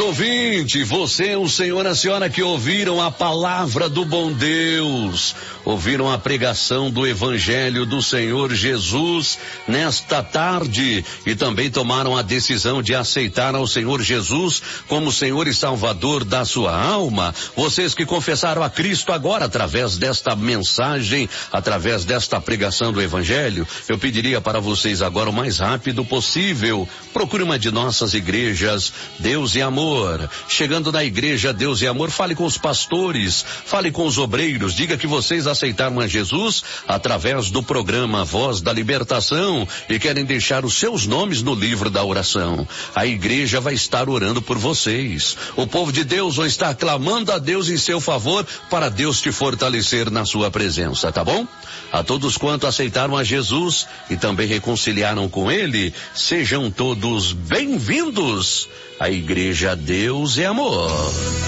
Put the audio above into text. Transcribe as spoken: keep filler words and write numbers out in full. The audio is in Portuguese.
ouvinte, você, o senhor, a senhora que ouviram a palavra do bom Deus, ouviram a pregação do evangelho do Senhor Jesus nesta tarde e também tomaram a decisão de aceitar ao Senhor Jesus como Senhor e Salvador da sua alma. Vocês que confessaram a Cristo agora através desta mensagem, através desta pregação do evangelho, eu pediria para vocês agora o mais rápido possível, procure uma de nossas igrejas, Deus e Amor. Chegando na igreja Deus e Amor, fale com os pastores, fale com os obreiros, diga que vocês aceitaram a Jesus através do programa Voz da Libertação e querem deixar os seus nomes no livro da oração. A igreja vai estar orando por vocês. O povo de Deus vai estar clamando a Deus em seu favor para Deus te fortalecer na sua presença, tá bom? A todos quanto aceitaram a Jesus e também reconciliaram com Ele, sejam todos bem-vindos à Igreja Deus e Amor.